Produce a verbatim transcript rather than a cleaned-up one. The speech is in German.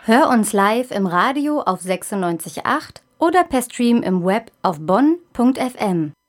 Hör uns live im Radio auf sechsundneunzig Komma acht oder per Stream im Web auf bonn punkt f m.